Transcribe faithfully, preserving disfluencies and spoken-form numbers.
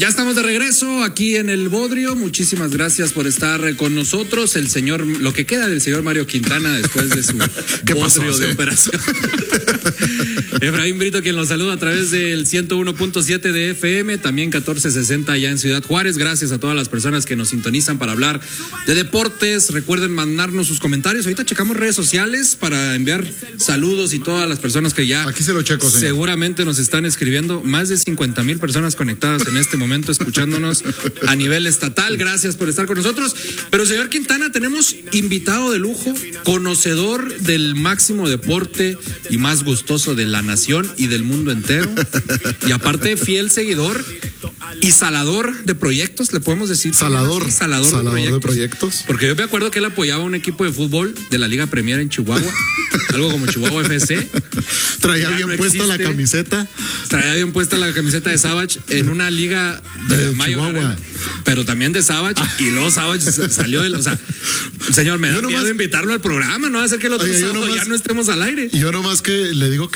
Ya estamos de regreso aquí en el Bodrio. Muchísimas gracias por estar con nosotros. El señor, lo que queda del señor Mario Quintana después de su ¿Qué Bodrio pasó, de sí? operación. Efraín Brito, quien los saluda a través del ciento uno punto siete de F M, también catorce sesenta allá en Ciudad Juárez. Gracias a todas las personas que nos sintonizan para hablar de deportes. Recuerden mandarnos sus comentarios. Ahorita checamos redes sociales para enviar saludos y todas las personas que ya Aquí se lo checo, señor. seguramente nos están escribiendo. Más de cincuenta mil personas conectadas en este momento escuchándonos a nivel estatal. Gracias por estar con nosotros. Pero señor Quintana, tenemos invitado de lujo, conocedor del máximo deporte y más gustoso de la nación y del mundo entero, y aparte fiel seguidor y salador de proyectos, le podemos decir. Salador, Sí, salador, salador de, proyectos. de proyectos. Porque yo me acuerdo que él apoyaba un equipo de fútbol de la Liga Premier en Chihuahua, algo como Chihuahua F C. Traía Ya bien no puesta la existe. camiseta. Traía bien puesta la camiseta de Savage en una liga de, De Mayo, Chihuahua. pero también de Savage, y luego Savage salió del, o sea, señor, me da Yo miedo nomás- invitarlo al programa, no va a ser que el otro Oye, yo sábado nomás- ya no estemos al aire. Y yo nomás que le digo que